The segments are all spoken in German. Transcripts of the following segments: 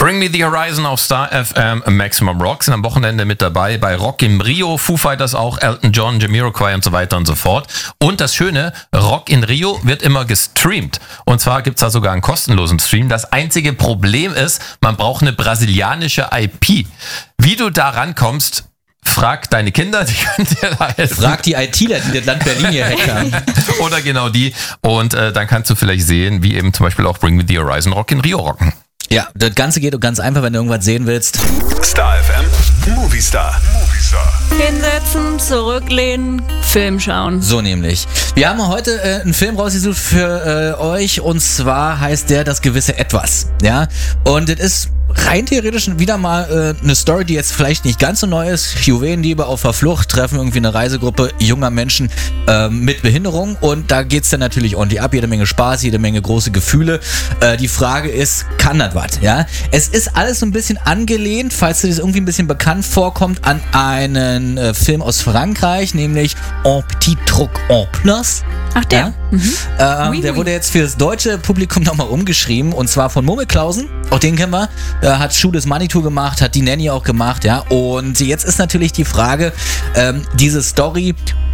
Bring Me the Horizon auf Star FM, Maximum Rock sind am Wochenende mit dabei, bei Rock in Rio, Foo Fighters auch, Elton John, Jamiroquai und so weiter und so fort. Und das Schöne, Rock in Rio wird immer gestreamt. Und zwar gibt's da sogar einen kostenlosen Stream. Das einzige Problem ist, man braucht eine brasilianische IP. Wie du da rankommst, frag deine Kinder, die können dir da helfen. Frag die ITler, die das Land Berlin hier hacken. Oder genau die. Und dann kannst du vielleicht sehen, wie eben zum Beispiel auch Bring Me the Horizon Rock in Rio rocken. Ja, das Ganze geht ganz einfach, wenn du irgendwas sehen willst. Star FM, Movie Star. Hinsetzen, zurücklehnen, Film schauen. So nämlich. Wir haben heute einen Film rausgesucht für euch und zwar heißt der Das gewisse Etwas. Ja, und es ist rein theoretisch wieder mal eine Story, die jetzt vielleicht nicht ganz so neu ist. Juwelendiebe auf der Flucht treffen irgendwie eine Reisegruppe junger Menschen mit Behinderung und da geht's dann natürlich ordentlich ab. Jede Menge Spaß, jede Menge große Gefühle. Die Frage ist, kann das was? Ja? Es ist alles so ein bisschen angelehnt, falls dir das irgendwie ein bisschen bekannt vorkommt, an einen Film aus Frankreich, nämlich Un Petit Truc en Plus. Ach, der. Ja? Der wurde jetzt für das deutsche Publikum nochmal umgeschrieben und zwar von Murmelklausen. Auch den kennen wir. Hat Schuh des Manitou gemacht, hat die Nanny auch gemacht, ja. Und jetzt ist natürlich die Frage, diese Story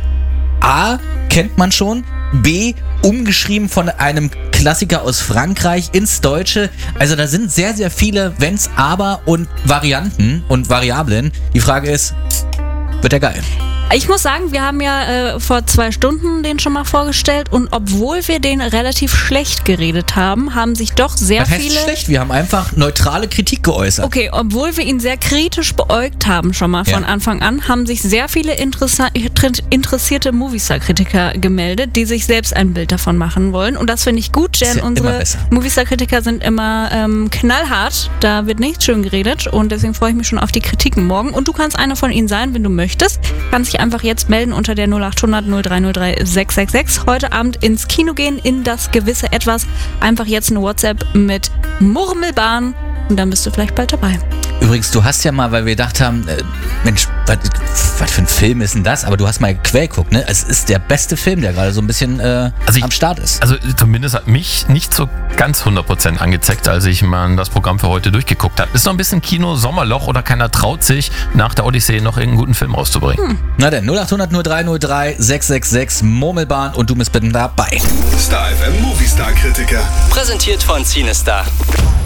A, kennt man schon, B, umgeschrieben von einem Klassiker aus Frankreich ins Deutsche. Also da sind sehr, sehr viele Wenns, Aber und Varianten und Variablen. Die Frage ist, wird der geil? Ich muss sagen, wir haben ja vor 2 Stunden den schon mal vorgestellt und obwohl wir den relativ schlecht geredet haben, haben sich doch sehr Was heißt viele... schlecht? Wir haben einfach neutrale Kritik geäußert. Okay, obwohl wir ihn sehr kritisch beäugt haben schon mal von Anfang an, haben sich sehr viele interessierte Movistar-Kritiker gemeldet, die sich selbst ein Bild davon machen wollen und das finde ich gut, denn ja unsere Movistar-Kritiker sind immer knallhart, da wird nicht schön geredet und deswegen freue ich mich schon auf die Kritiken morgen und du kannst einer von ihnen sein, wenn du möchtest. Kannst dich einfach jetzt melden unter der 0800 0303 666. Heute Abend ins Kino gehen, in das gewisse Etwas. Einfach jetzt eine WhatsApp mit Murmelbahn und dann bist du vielleicht bald dabei. Übrigens, du hast ja mal, weil wir gedacht haben, Mensch, was für ein Film ist denn das? Aber du hast mal quer geguckt, ne? Es ist der beste Film, der gerade so ein bisschen am Start ist. Also zumindest hat mich nicht so ganz 100% angezeckt, als ich mal das Programm für heute durchgeguckt habe. Ist noch ein bisschen Kino-Sommerloch oder keiner traut sich, nach der Odyssee noch irgendeinen guten Film rauszubringen. Na denn, 0800 0303 666 Murmelbahn und du bist bitte dabei. Star FM Movie Star Kritiker. Präsentiert von Cinestar.